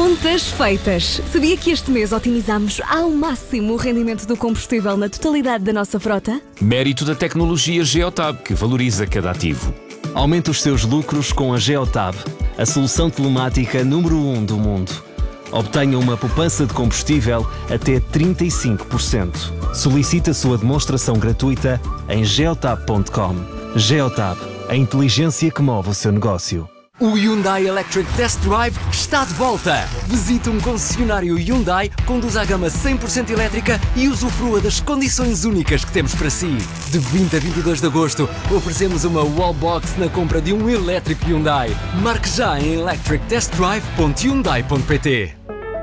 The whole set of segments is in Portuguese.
Contas feitas. Sabia que este mês otimizamos ao máximo o rendimento do combustível na totalidade da nossa frota? Mérito da tecnologia Geotab, que valoriza cada ativo. Aumente os seus lucros com a Geotab, a solução telemática número 1 do mundo. Obtenha uma poupança de combustível até 35%. Solicite a sua demonstração gratuita em geotab.com. Geotab, a inteligência que move o seu negócio. O Hyundai Electric Test Drive está de volta! Visite um concessionário Hyundai, conduza a gama 100% elétrica e usufrua das condições únicas que temos para si. De 20 a 22 de agosto, oferecemos uma wallbox na compra de um elétrico Hyundai. Marque já em electrictestdrive.hyundai.pt.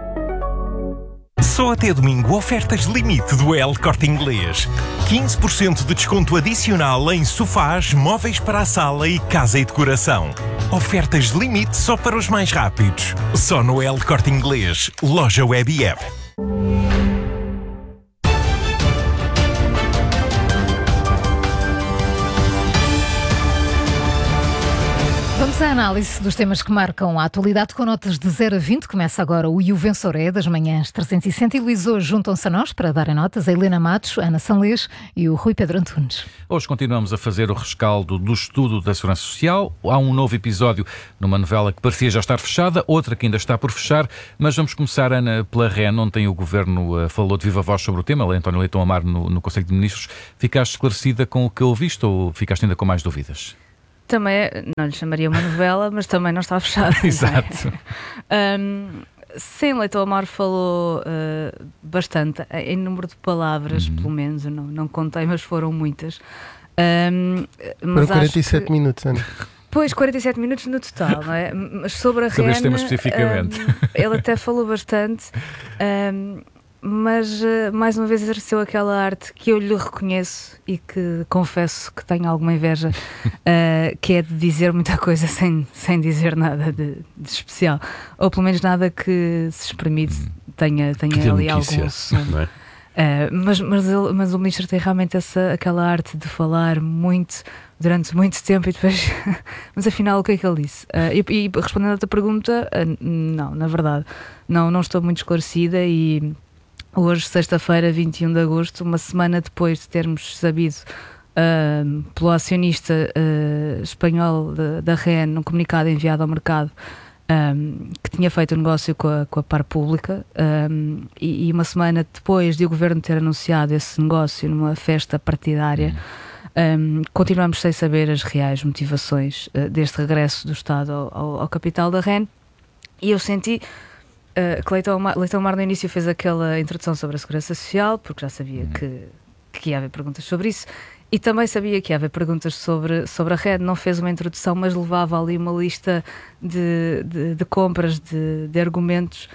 Só até domingo, ofertas limite do El Corte Inglês. 15% de desconto adicional em sofás, móveis para a sala e casa e decoração. Ofertas limite só para os mais rápidos. Só no El Corte Inglês, loja web e app. Vamos à análise dos temas que marcam a atualidade com notas de 0 a 20. Começa agora o E o Vensoré das manhãs 360 e Luís. Hoje juntam-se a nós para darem notas a Helena Matos, a Ana Sanlês e o Rui Pedro Antunes. Hoje continuamos a fazer o rescaldo do estudo da Segurança Social. Há um novo episódio numa novela que parecia já estar fechada, outra que ainda está por fechar, mas vamos começar, Ana, pela REN. Ontem o Governo falou de viva voz sobre o tema, António Leitão Amar no Conselho de Ministros. Ficaste esclarecida com o que ouviste ou ficaste ainda com mais dúvidas? Também, não lhe chamaria uma novela, mas também não está fechada. Exato. Sim, Leitão Amar falou bastante, em número de palavras, pelo menos, eu não contei, mas foram muitas. Foram 47 minutos, Ana. Pois, 47 minutos no total, não é? Mas sobre a REN, este tema especificamente. Ele até falou bastante, mas mais uma vez exerceu aquela arte que eu lhe reconheço e que confesso que tenho alguma inveja, que é de dizer muita coisa sem dizer nada de especial, ou pelo menos nada que se experimite tenha ali algum sumo. Mas o ministro tem realmente aquela arte de falar muito durante muito tempo e depois mas afinal o que é que ele disse? E respondendo à tua pergunta, não, na verdade não estou muito esclarecida. E hoje, sexta-feira, 21 de agosto, uma semana depois de termos sabido pelo acionista espanhol da REN, num comunicado enviado ao mercado, que tinha feito um negócio com a Par Pública, e uma semana depois de o Governo ter anunciado esse negócio numa festa partidária, continuamos sem saber as reais motivações deste regresso do Estado ao capital da REN. E eu senti que Leitão Amar no início fez aquela introdução sobre a Segurança Social, porque já sabia que ia haver perguntas sobre isso, e também sabia que ia haver perguntas sobre a REN. Não fez uma introdução, mas levava ali uma lista de compras, de argumentos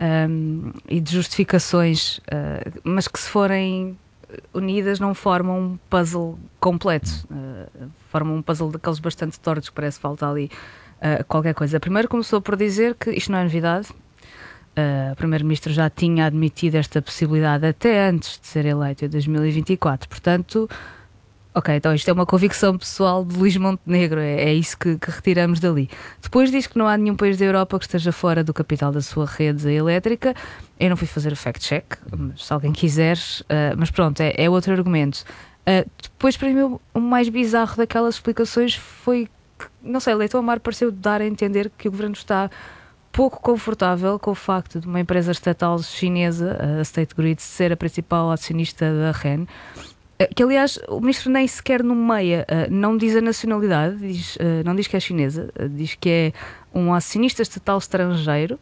e de justificações, mas que, se forem unidas, não formam um puzzle completo, formam um puzzle daqueles bastante tortos que parece que falta ali qualquer coisa. Primeiro começou por dizer que isto não é novidade. O Primeiro-Ministro já tinha admitido esta possibilidade até antes de ser eleito em 2024. Portanto, ok, então isto é uma convicção pessoal de Luís Montenegro, é isso que retiramos dali. Depois diz que não há nenhum país da Europa que esteja fora do capital da sua rede elétrica. Eu não fui fazer o fact-check, mas se alguém quiser, mas pronto, é outro argumento. Depois, para mim, o mais bizarro daquelas explicações foi que, não sei, Leitão Amar pareceu dar a entender que o Governo está pouco confortável com o facto de uma empresa estatal chinesa, a State Grid, ser a principal acionista da REN, que aliás o ministro nem sequer nomeia, não diz a nacionalidade, não diz que é chinesa, diz que é um acionista estatal estrangeiro,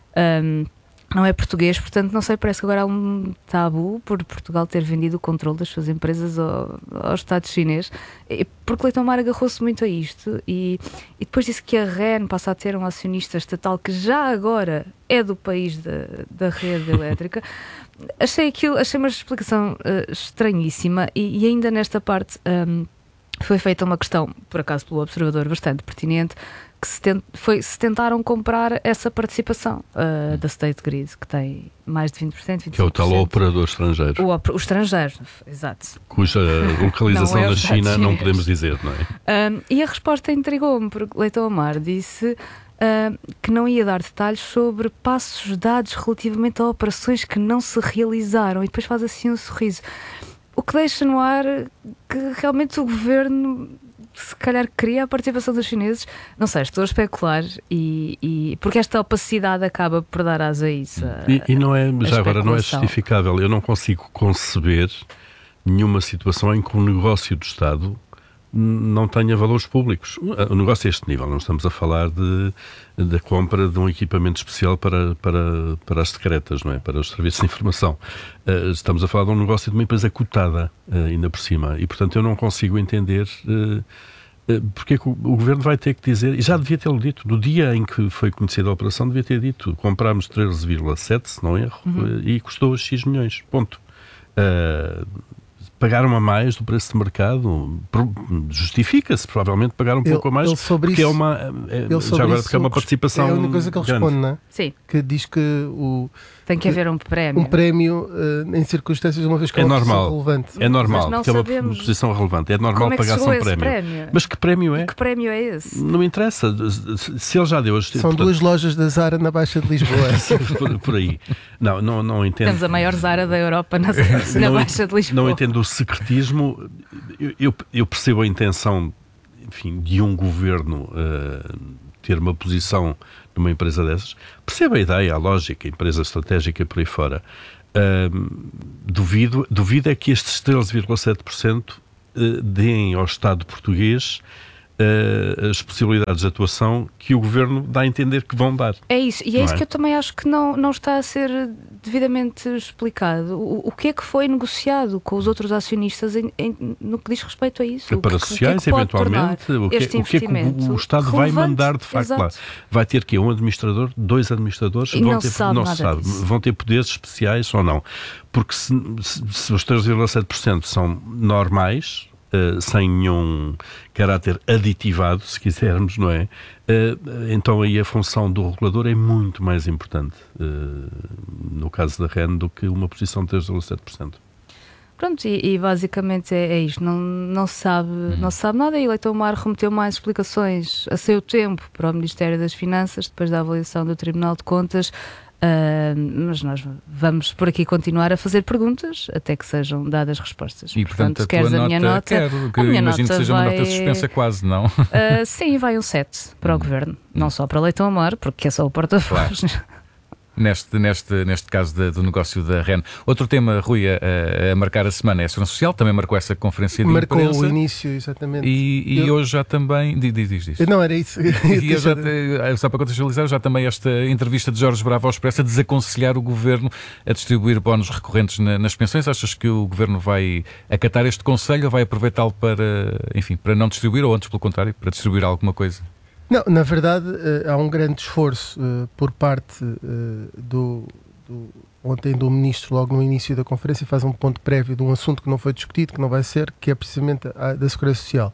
não é português. Portanto, não sei, parece que agora há um tabu por Portugal ter vendido o controle das suas empresas ao Estado chinês, porque Leitão Amar agarrou-se muito a isto e depois disse que a REN passa a ter um acionista estatal que já agora é do país da rede elétrica. Achei uma explicação estranhíssima e ainda nesta parte foi feita uma questão, por acaso pelo Observador, bastante pertinente, que se tentaram comprar essa participação da State Grid, que tem mais de 20%, 25%. Que é o tal operador estrangeiro. O estrangeiro, exato. Cuja localização na China não podemos dizer, não é? E a resposta intrigou-me, porque Leitão Amar disse que não ia dar detalhes sobre passos dados relativamente a operações que não se realizaram, e depois faz assim um sorriso. O que deixa no ar que realmente o governo se calhar queria a participação dos chineses. Não sei, estou a especular, e porque esta opacidade acaba por dar asa a isso. E não é, já agora não é justificável. Eu não consigo conceber nenhuma situação em que um negócio do Estado não tenha valores públicos. O negócio é este nível. Não estamos a falar da compra de um equipamento especial para as secretas, não é? Para os serviços de informação. Estamos a falar de um negócio de uma empresa cotada, ainda por cima. E, portanto, eu não consigo entender porque é que o Governo vai ter que dizer, e já devia tê-lo dito, no dia em que foi conhecida a operação, devia ter dito, comprámos 13,7, se não erro, e custou X milhões. Ponto. Pagaram a mais do preço de mercado, justifica-se, provavelmente pagaram um pouco a mais, porque isso, porque é uma participação. É a única coisa que ele responde, não é? Sim. Que diz que tem que haver um prémio. Um prémio em circunstâncias, uma vez que é uma normal, posição relevante. É normal, porque é uma posição relevante. É normal pagar-se um prémio. Mas que prémio é? E que prémio é esse? Não me interessa. Se ele já deu... São duas lojas da Zara na Baixa de Lisboa. por aí. Não entendo. Temos a maior Zara da Europa na Baixa de Lisboa. Não entendo o secretismo. Eu percebo a intenção, enfim, de um governo ter uma posição numa empresa dessas. Percebo a ideia, a lógica, a empresa estratégica por aí fora. Duvido é que estes 13,7% deem ao Estado português as possibilidades de atuação que o Governo dá a entender que vão dar. É isso, e é isso que eu também acho que não está a ser devidamente explicado. O que é que foi negociado com os outros acionistas no que diz respeito a isso? Para sociais, eventualmente, o que é que o Estado vai mandar de facto lá? Vai ter que um administrador, 2 administradores, não se sabe. Vão ter poderes especiais ou não? Porque se os 3,7% são normais, sem nenhum caráter aditivado, se quisermos, não é? Então aí a função do regulador é muito mais importante, no caso da REN, do que uma posição de 3,7%. Pronto, e basicamente é isto. Não se sabe nada, e Leitão Mar remeteu mais explicações a seu tempo para o Ministério das Finanças, depois da avaliação do Tribunal de Contas. Mas nós vamos por aqui continuar a fazer perguntas até que sejam dadas respostas. E portanto se queres a minha nota, imagino que seja uma nota suspensa quase, não? Sim, vai um 7 para o Governo, não só para Leitão Amar, porque é só o porta-voz. Claro. Neste caso do negócio da REN. Outro tema, Rui, a marcar a semana é a Segurança Social, também marcou essa conferência de imprensa. Marcou o início, exatamente. E hoje já também... Diz. Não, era isso. Só para contextualizar, já também esta entrevista de Jorge Bravo ao Expresso a desaconselhar o Governo a distribuir bónus recorrentes nas pensões. Achas que o Governo vai acatar este conselho ou vai aproveitá-lo para não distribuir, ou antes, pelo contrário, para distribuir alguma coisa? Não, na verdade há um grande esforço por parte ontem do Ministro, logo no início da conferência, faz um ponto prévio de um assunto que não foi discutido, que não vai ser, que é precisamente a da Segurança Social.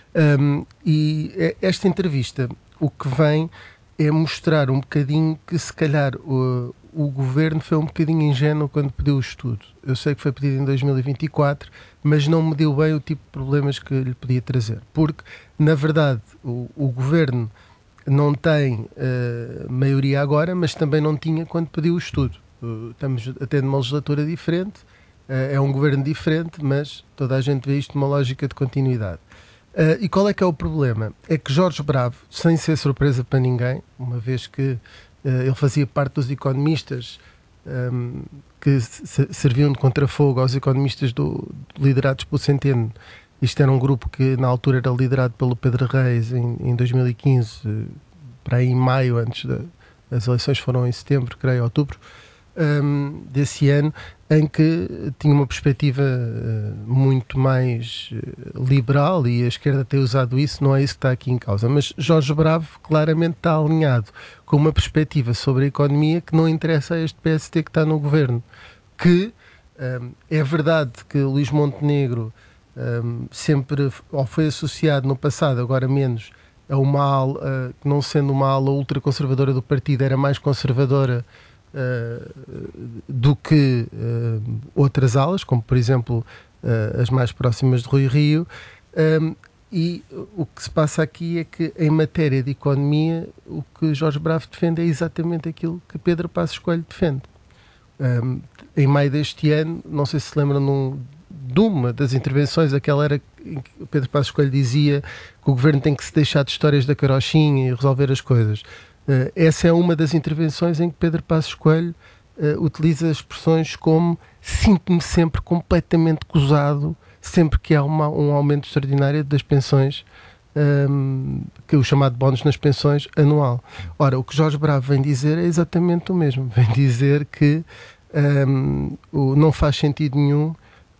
E esta entrevista, o que vem é mostrar um bocadinho que se calhar o Governo foi um bocadinho ingênuo quando pediu o estudo. Eu sei que foi pedido em 2024, mas não mediu bem o tipo de problemas que lhe podia trazer. Porque, na verdade, o Governo não tem maioria agora, mas também não tinha quando pediu o estudo. Estamos até numa legislatura diferente, é um Governo diferente, mas toda a gente vê isto numa lógica de continuidade. E qual é que é o problema? É que Jorge Bravo, sem ser surpresa para ninguém, uma vez que ele fazia parte dos economistas que serviam de contrafogo aos economistas liderados pelo Centeno. Isto era um grupo que na altura era liderado pelo Pedro Reis em 2015, para aí em maio, antes as eleições foram em setembro, creio, outubro desse ano, em que tinha uma perspectiva muito mais liberal, e a esquerda tem usado isso, não é isso que está aqui em causa. Mas Jorge Bravo claramente está alinhado com uma perspectiva sobre a economia que não interessa a este PSD que está no Governo. Que é verdade que Luís Montenegro sempre, ou foi associado no passado, agora menos, a uma ala, que não sendo uma ala ultraconservadora do partido, era mais conservadora do que outras alas, como por exemplo as mais próximas de Rui Rio. E o que se passa aqui é que, em matéria de economia, o que Jorge Bravo defende é exatamente aquilo que Pedro Passos Coelho defende. Em maio deste ano, não sei se se lembram de uma das intervenções, aquela era em que Pedro Passos Coelho dizia que o governo tem que se deixar de histórias da carochinha e resolver as coisas. Essa é uma das intervenções em que Pedro Passos Coelho utiliza expressões como: sinto-me sempre completamente gozado sempre que há um aumento extraordinário das pensões, que é o chamado bónus nas pensões anual. Ora, o que Jorge Bravo vem dizer é exatamente o mesmo. Vem dizer que não faz sentido nenhum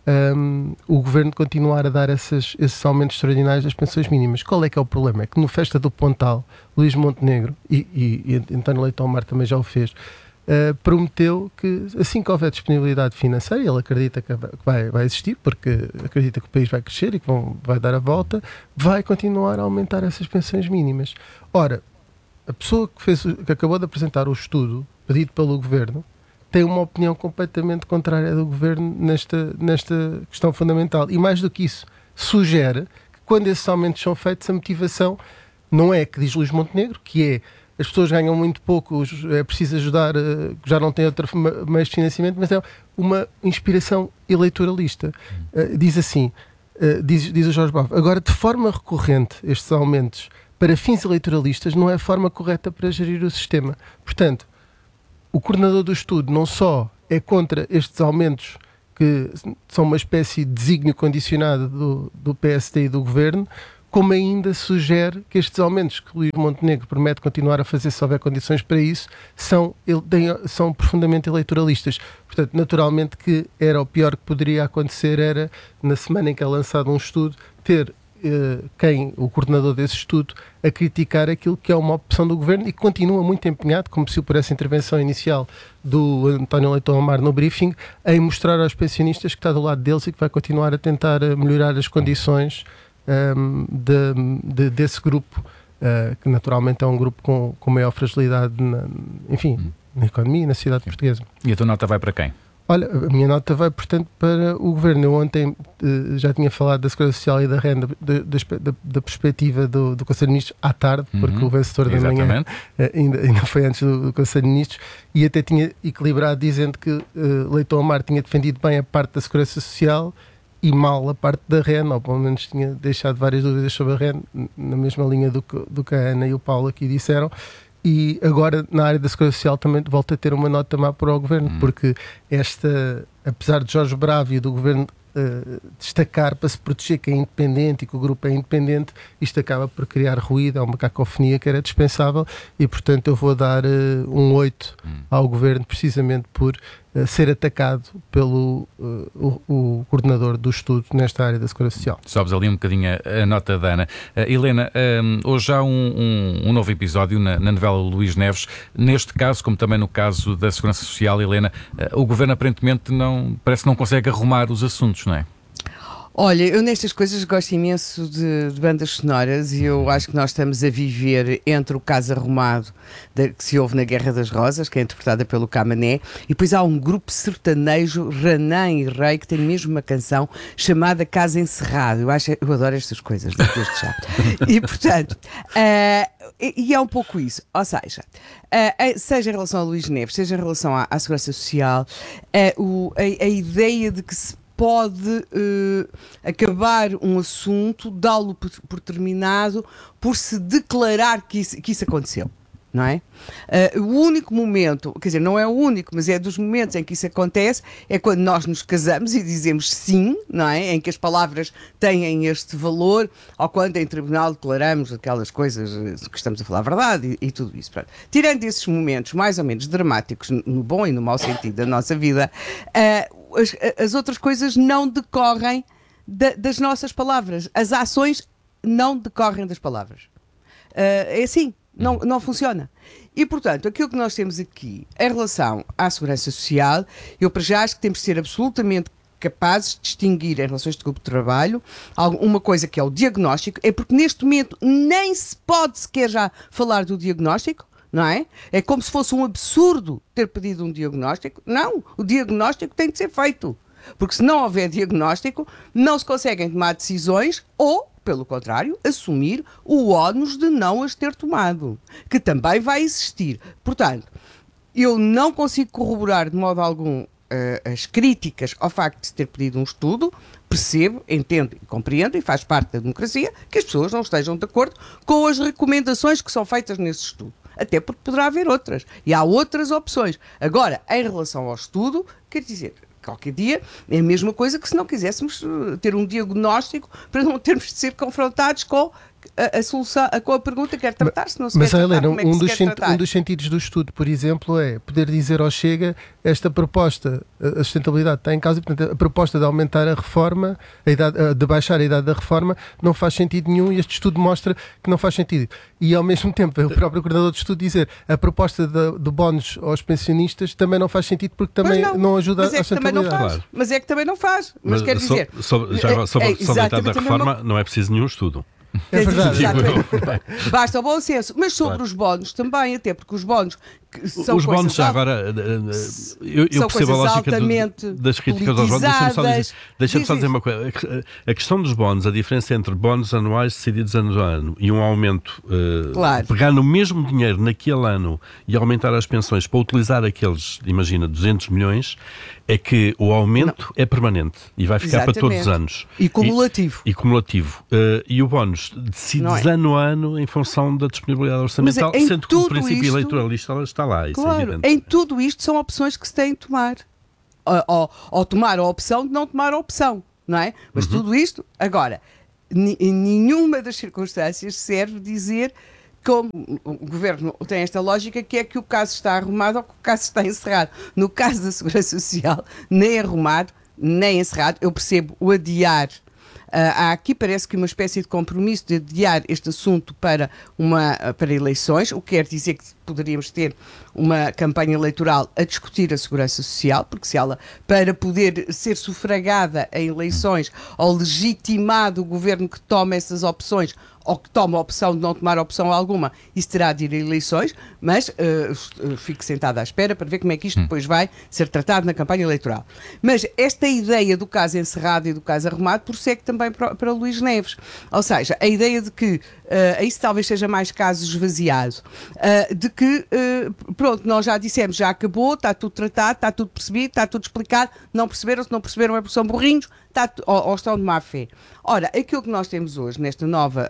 o governo continuar a dar esses aumentos extraordinários das pensões mínimas. Qual é que é o problema? É que no Festa do Pontal, Luís Montenegro e António Leitão Mar também já o fez, prometeu que assim que houver disponibilidade financeira, ele acredita que vai existir, porque acredita que o país vai crescer e que vai dar a volta, vai continuar a aumentar essas pensões mínimas. Ora, a pessoa que acabou de apresentar o estudo pedido pelo governo tem uma opinião completamente contrária do governo nesta questão fundamental. E mais do que isso, sugere que quando esses aumentos são feitos, a motivação não é que diz Luís Montenegro, que é: as pessoas ganham muito pouco, é preciso ajudar, já não tem outro meio de financiamento, mas é uma inspiração eleitoralista. Diz assim, diz o Jorge Bravo: agora, de forma recorrente, estes aumentos para fins eleitoralistas não é a forma correta para gerir o sistema. Portanto, o coordenador do estudo não só é contra estes aumentos, que são uma espécie de desígnio condicionado do PSD e do governo, como ainda sugere que estes aumentos que Luís Montenegro promete continuar a fazer se houver condições para isso, são profundamente eleitoralistas. Portanto, naturalmente que era o pior que poderia acontecer, era, na semana em que é lançado um estudo, ter o coordenador desse estudo a criticar aquilo que é uma opção do governo e que continua muito empenhado, como se por essa intervenção inicial do António Leitão Amar no briefing, em mostrar aos pensionistas que está do lado deles e que vai continuar a tentar melhorar as condições desse grupo, que naturalmente é um grupo com maior fragilidade na economia e na sociedade portuguesa. E a tua nota vai para quem? Olha, a minha nota vai, portanto, para o governo. Eu ontem já tinha falado da Segurança Social e da renda, da perspectiva do Conselho de Ministros à tarde, porque o vencedor da manhã ainda foi antes do Conselho de Ministros, e até tinha equilibrado dizendo que Leitão Amar tinha defendido bem a parte da Segurança Social e mal a parte da REN, ou pelo menos tinha deixado várias dúvidas sobre a REN, na mesma linha do que a Ana e o Paulo aqui disseram. E agora, na área da Segurança Social, também volta a ter uma nota má para o governo, porque apesar de Jorge Bravo e do governo destacar para se proteger que é independente e que o grupo é independente, isto acaba por criar ruído, é uma cacofonia que era dispensável, e portanto eu vou dar um 8 ao governo, precisamente por ser atacado pelo o coordenador do estudo nesta área da Segurança Social. Sobes ali um bocadinho a nota da Ana. Helena, hoje há um novo episódio na novela Luís Neves. Neste caso, como também no caso da Segurança Social, Helena, o governo aparentemente parece que não consegue arrumar os assuntos, não é? Olha, eu nestas coisas gosto imenso de bandas sonoras e eu acho que nós estamos a viver entre o caso arrumado que se ouve na Guerra das Rosas, que é interpretada pelo Camané, e depois há um grupo sertanejo, Ranã e Rei, que tem mesmo uma canção chamada Casa Encerrado. Eu adoro estas coisas, desde já. E portanto, e é um pouco isso, ou seja, seja em relação a Luís Neves, seja em relação à Segurança Social, a ideia de que se pode acabar um assunto, dá-lo por terminado, por se declarar que isso aconteceu, não é? O único momento, quer dizer, não é o único, mas é dos momentos em que isso acontece, é quando nós nos casamos e dizemos sim, não é? Em que as palavras têm este valor, ou quando em tribunal declaramos aquelas coisas que estamos a falar a verdade e tudo isso. Pronto. Tirando esses momentos mais ou menos dramáticos, no bom e no mau sentido da nossa vida, as outras coisas não decorrem das nossas palavras. As ações não decorrem das palavras. É assim, não funciona. E, portanto, aquilo que nós temos aqui em relação à Segurança Social, eu para já acho que temos de ser absolutamente capazes de distinguir em relações de grupo de trabalho uma coisa que é o diagnóstico, é porque neste momento nem se pode sequer já falar do diagnóstico, não é? É como se fosse um absurdo ter pedido um diagnóstico. Não, o diagnóstico tem de ser feito. Porque se não houver diagnóstico, não se conseguem tomar decisões ou pelo contrário, assumir o ónus de não as ter tomado, que também vai existir. Portanto, eu não consigo corroborar de modo algum as críticas ao facto de se ter pedido um estudo. Percebo, entendo e compreendo, e faz parte da democracia, que as pessoas não estejam de acordo com as recomendações que são feitas nesse estudo. Até porque poderá haver outras. E há outras opções. Agora, em relação ao estudo, quer dizer, qualquer dia é a mesma coisa que se não quiséssemos ter um diagnóstico para não termos de ser confrontados com a solução, com a pergunta que quer tratar, se não se quer tratar, Helena, como é que se quer tratar? Um dos sentidos do estudo, por exemplo, é poder dizer ao Chega esta proposta, a sustentabilidade está em causa, e, portanto, a proposta de aumentar a reforma, de baixar a idade da reforma, não faz sentido nenhum, e este estudo mostra que não faz sentido. E, ao mesmo tempo, o próprio coordenador de estudo dizer a proposta de bónus aos pensionistas também não faz sentido, porque também não ajuda à sustentabilidade. Mas é que também não faz. Mas quer dizer... Sobre a idade da reforma, não é preciso nenhum estudo. É verdade. Basta o bom senso. Mas sobre os bónus também, até porque os bónus são os bónus já agora, eu percebo a lógica das críticas aos bónus. Deixa-me só dizer uma coisa. A questão dos bónus, a diferença entre bónus anuais decididos ano a ano e um aumento, pegar no mesmo dinheiro naquele ano e aumentar as pensões para utilizar aqueles, imagina, 200 milhões, é que o aumento é permanente e vai ficar para todos os anos. E cumulativo. E o bónus decides ano a ano em função da disponibilidade orçamental, sendo que o princípio eleitoralista está lá. Isso é evidente. Em tudo isto são opções que se têm de tomar. Ou tomar a opção de não tomar a opção, não é? Mas tudo isto, agora, em nenhuma das circunstâncias serve dizer, como o Governo tem esta lógica, que é que o caso está arrumado ou que o caso está encerrado. No caso da Segurança Social, nem arrumado, nem encerrado. Eu percebo o adiar. Há aqui, parece que uma espécie de compromisso de adiar este assunto para eleições, o que quer dizer que poderíamos ter uma campanha eleitoral a discutir a segurança social, porque se ela, para poder ser sufragada em eleições ou legitimado o governo que toma essas opções, ou que toma a opção de não tomar opção alguma, isso terá de ir a eleições, mas fico sentada à espera para ver como é que isto depois vai ser tratado na campanha eleitoral. Mas esta ideia do caso encerrado e do caso arrumado prossegue também para Luís Neves. Ou seja, a ideia de que isso talvez seja mais caso esvaziado, de que, pronto, nós já dissemos, já acabou, está tudo tratado, está tudo percebido, está tudo explicado, não perceberam, se não perceberam é porque são burrinhos, ou estão de má fé. Ora, aquilo que nós temos hoje, neste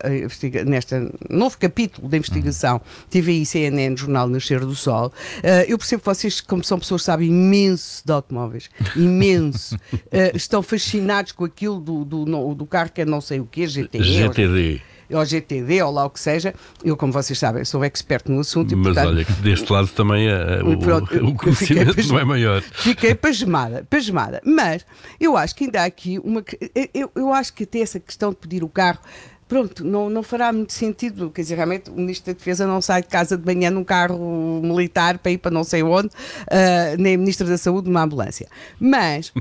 novo capítulo da investigação TVI, CNN, Jornal Nascer do Sol, eu percebo que vocês, como são pessoas que sabem imenso de automóveis, imenso, estão fascinados com aquilo do carro que é não sei o quê, GTD. Ou GTD, ou lá o que seja. Eu, como vocês sabem, sou expert no assunto. Mas portanto, olha, que deste lado também o conhecimento não é maior. Fiquei pasmada. Mas eu acho que ainda há aqui eu acho que até essa questão de pedir o carro, pronto, não fará muito sentido. Quer dizer, realmente o Ministro da Defesa não sai de casa de manhã num carro militar para ir para não sei onde, nem o Ministro da Saúde numa ambulância. Mas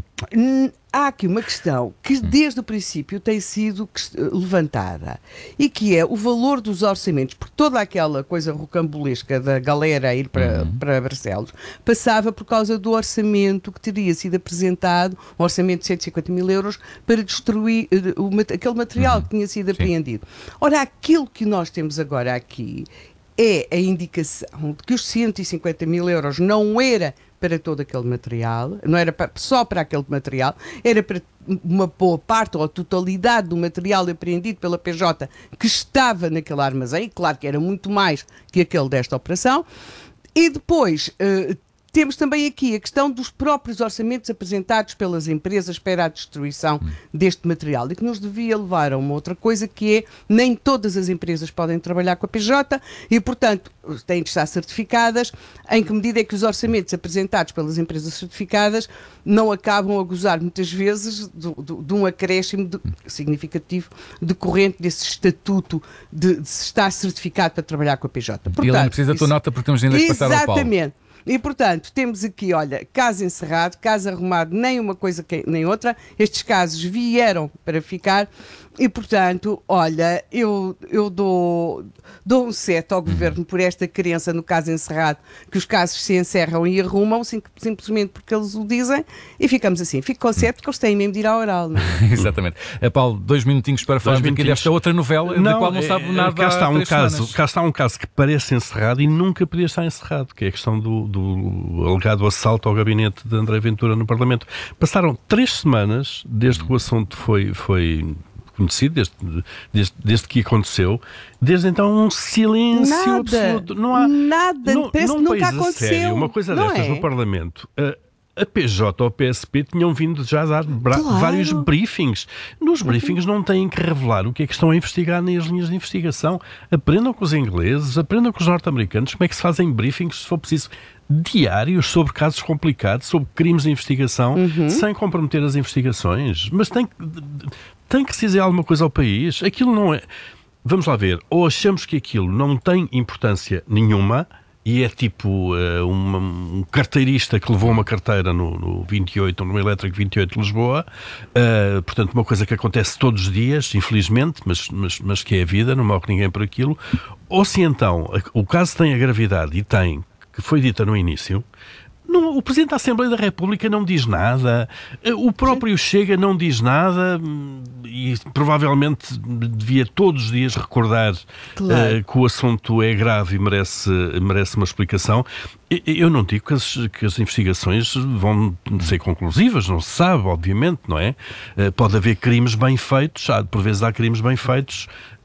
há aqui uma questão que desde o princípio tem sido levantada e que é o valor dos orçamentos, porque toda aquela coisa rocambolesca da galera a ir para Barcelos passava por causa do orçamento que teria sido apresentado, um orçamento de 150 mil euros, para destruir aquele material que tinha sido apreendido. Ora, aquilo que nós temos agora aqui é a indicação de que os 150 mil euros não era para todo aquele material, não era só para aquele material, era para uma boa parte ou a totalidade do material apreendido pela PJ que estava naquele armazém, claro que era muito mais que aquele desta operação, e depois temos também aqui a questão dos próprios orçamentos apresentados pelas empresas para a destruição deste material e que nos devia levar a uma outra coisa, que é nem todas as empresas podem trabalhar com a PJ e, portanto, têm de estar certificadas. Em que medida é que os orçamentos apresentados pelas empresas certificadas não acabam a gozar muitas vezes de um acréscimo significativo decorrente desse estatuto de se estar certificado para trabalhar com a PJ. Portanto, e ele não precisa da tua nota porque temos ainda que passar ao Paulo. Exatamente. E, portanto, temos aqui, olha, caso encerrado, caso arrumado, nem uma coisa nem outra. Estes casos vieram para ficar E, portanto, olha, eu dou um 7 ao Governo por esta crença no caso encerrado, que os casos se encerram e arrumam, simplesmente porque eles o dizem, e ficamos assim. Fico com 7 porque eles têm mesmo de ir ao oral. Não é? Exatamente. Paulo, 2 minutinhos para falarmos aqui desta outra novela, da qual não sabe nada cá está há 3 semanas. Cá está um caso que parece encerrado e nunca podia estar encerrado, que é a questão do alegado assalto ao gabinete de André Ventura no Parlamento. Passaram 3 semanas desde que o assunto foi conhecido, desde que aconteceu. Desde então um silêncio absoluto. Não há nada, parece que nunca aconteceu. Sério, uma coisa destas no Parlamento. A PJ ou a PSP tinham vindo já a dar vários briefings. Nos briefings não têm que revelar o que é que estão a investigar nem as linhas de investigação. Aprendam com os ingleses, aprendam com os norte-americanos como é que se fazem briefings, se for preciso, diários sobre casos complicados, sobre crimes de investigação, sem comprometer as investigações. Mas tem que se dizer alguma coisa ao país. Aquilo não é... Vamos lá ver. Ou achamos que aquilo não tem importância nenhuma e é tipo um carteirista que levou uma carteira no 28, no Elétrico 28 de Lisboa, portanto uma coisa que acontece todos os dias, infelizmente, mas que é a vida, não morre ninguém por aquilo. Ou se então o caso tem a gravidade e tem, que foi dita no início, o Presidente da Assembleia da República não diz nada, o próprio Chega não diz nada e provavelmente devia todos os dias recordar que o assunto é grave e merece uma explicação. Eu não digo que as investigações vão ser conclusivas, não se sabe, obviamente, não é? Pode haver crimes bem feitos, por vezes há crimes bem feitos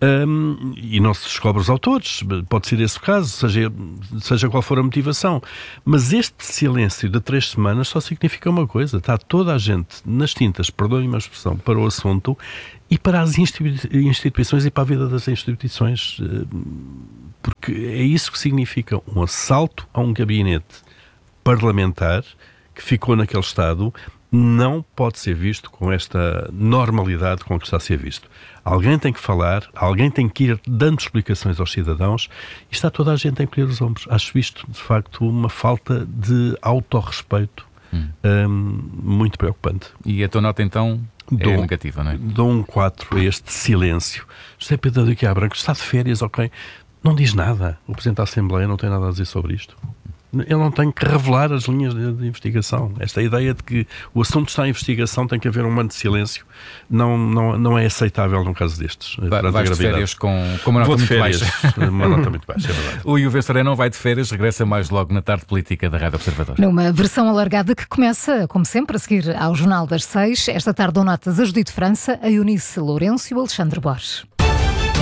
e não se descobre os autores. Pode ser esse o caso, seja qual for a motivação. Mas este silêncio de 3 semanas só significa uma coisa: está toda a gente nas tintas, perdoem-me a expressão, para o assunto e para as instituições e para a vida das instituições. Porque é isso que significa um assalto a um gabinete parlamentar que ficou naquele estado. Não pode ser visto com esta normalidade com que está a ser visto. Alguém tem que falar, alguém tem que ir dando explicações aos cidadãos e está toda a gente a encolher os ombros. Acho isto, de facto, uma falta de autorrespeito muito preocupante. E a tua nota, então, é negativa, não é? Dou um 4 a este silêncio. José Pedro de Guiá Branco está de férias, ok? Não diz nada. O Presidente da Assembleia não tem nada a dizer sobre isto. Ele não tem que revelar as linhas de investigação. Esta ideia de que o assunto está em investigação, tem que haver um manto de silêncio, não é aceitável num caso destes. Vais de férias com uma nota muito baixa. Uma nota muito baixa, é verdade. O Venceré não vai de férias, regressa mais logo na tarde política da Rádio Observador. Numa versão alargada que começa, como sempre, a seguir ao Jornal das 6. Esta tarde dão notas a Judite França, a Eunice Lourenço e o Alexandre Borges.